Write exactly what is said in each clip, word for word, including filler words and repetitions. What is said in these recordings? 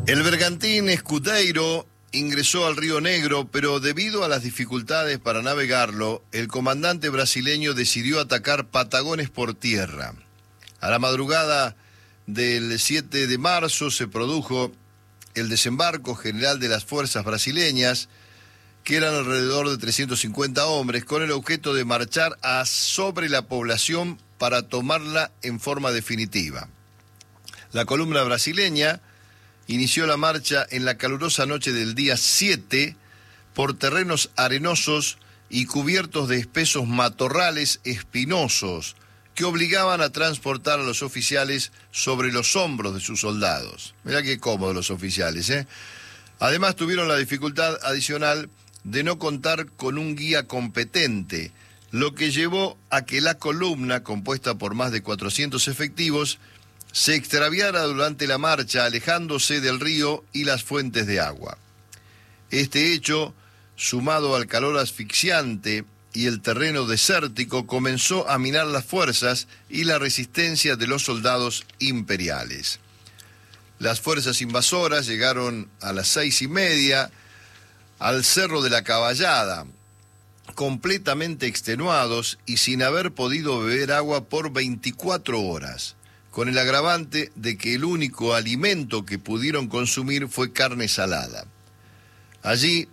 El bergantín Escudeiro ingresó al Río Negro, pero debido a las dificultades para navegarlo, el comandante brasileño decidió atacar Patagones por tierra. A la madrugada del siete de marzo se produjo el desembarco general de las fuerzas brasileñas, que eran alrededor de trescientos cincuenta hombres, con el objeto de marchar a sobre la población para tomarla en forma definitiva. La columna brasileña inició la marcha en la calurosa noche del día siete por terrenos arenosos y cubiertos de espesos matorrales espinosos que obligaban a transportar a los oficiales sobre los hombros de sus soldados. Mirá qué cómodos los oficiales, ¿eh? Además tuvieron la dificultad adicional de no contar con un guía competente, lo que llevó a que la columna, compuesta por más de cuatrocientos efectivos, se extraviara durante la marcha, alejándose del río y las fuentes de agua. Este hecho, sumado al calor asfixiante y el terreno desértico, comenzó a minar las fuerzas y la resistencia de los soldados imperiales. Las fuerzas invasoras llegaron a las seis y media al Cerro de la Caballada, completamente extenuados y sin haber podido beber agua por veinticuatro horas. Con el agravante de que el único alimento que pudieron consumir fue carne salada. Allí,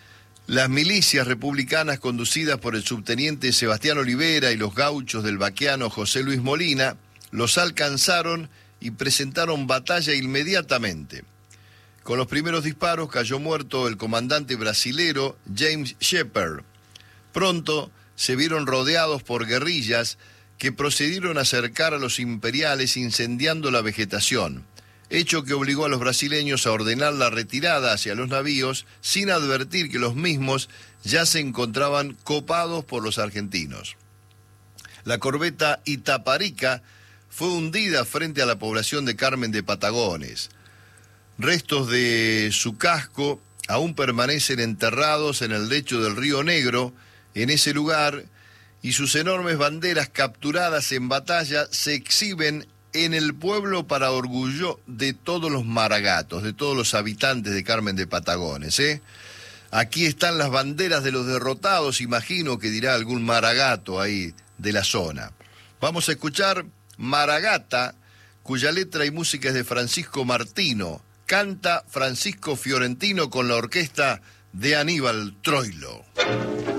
las milicias republicanas conducidas por el subteniente Sebastián Olivera y los gauchos del vaqueano José Luis Molina los alcanzaron y presentaron batalla inmediatamente. Con los primeros disparos cayó muerto el comandante brasilero James Shepard. Pronto se vieron rodeados por guerrillas que procedieron a acercar a los imperiales incendiando la vegetación, hecho que obligó a los brasileños a ordenar la retirada hacia los navíos sin advertir que los mismos ya se encontraban copados por los argentinos. La corbeta Itaparica fue hundida frente a la población de Carmen de Patagones. Restos de su casco aún permanecen enterrados en el lecho del Río Negro. En ese lugar, y sus enormes banderas capturadas en batalla se exhiben en el pueblo para orgullo de todos los maragatos, de todos los habitantes de Carmen de Patagones, ¿eh? Aquí están las banderas de los derrotados, imagino que dirá algún maragato ahí de la zona. Vamos a escuchar Maragata, cuya letra y música es de Francisco Martino. Canta Francisco Fiorentino con la orquesta de Aníbal Troilo.